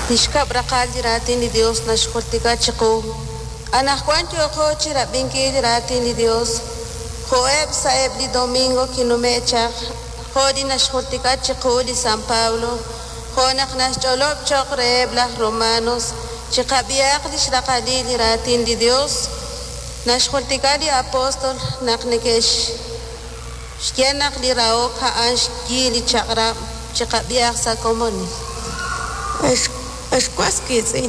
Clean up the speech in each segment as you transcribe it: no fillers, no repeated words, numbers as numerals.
Nishkab rakal diratin ni Dios na shkortika chiku. Anak kwancho ko chirabinki diratin ni Dios. Joeb saeb di domingo kinumecha. Jodi na shkortika chiku di San Pablo. Jonak na cholop chok reeb las Romanos. Chikabiak di shrakali diratin di Dios. Na shkortika di apostol naknekesh. Shkianak di raok haan shkili chakra. Chikabiak sa komoni. Ashkwas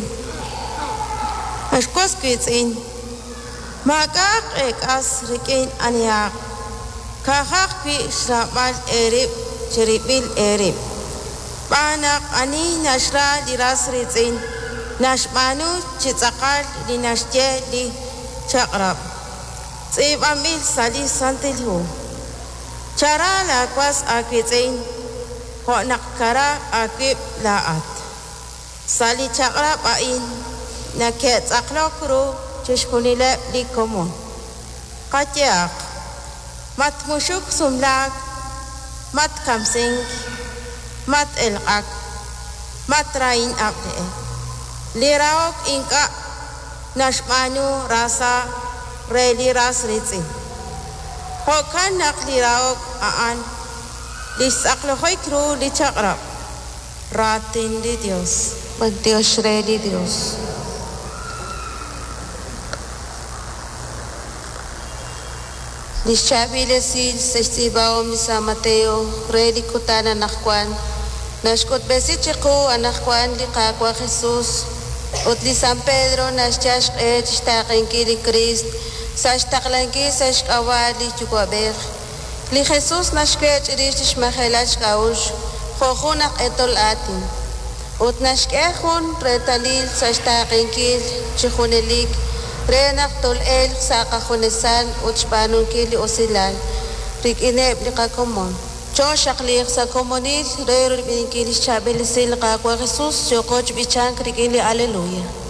kitsin. Magak ekas rikin aniak. Kahak pi shrabal erib chiribil erib. Panak ani nashra diras ritsin. Nashmanu chitsakal di nashje di chakrab. Tsib amil sali santilhu. Cara lakwas akitsin. Ho nakara akib laat. Sali chakra pain na ket aklokru chishkunile li komun. Katyak mat mushuk sumlag mat kamsing mat elak mat rain abde. Liraok inka nashmanu rasa reli ras ritsi. Hokan nak liraok aan lisaklohoy kru li chakra ratin di Dios. Dios ready Dios. Lishabile sil sestiba misa Mateo ready kutana nakwan. Nashkot besi chiku anakwan li kakwa Jesus. Ut li San Pedro nashchash shtaqinki li Christ. Sashtaklanki sashkawali chukwaber. Li Jesus nashkech rish mahelach kaush. Jojunak etol atin. Ut nashkehun retalil sashtaqinkil chihunelik renak tol el sakahunesan ut shpanunkil osilal rik ineb likakomon cho shaklik sa komonil re binkil shabel sil kakwa Jesus chokoch bichank rik ili aleluya.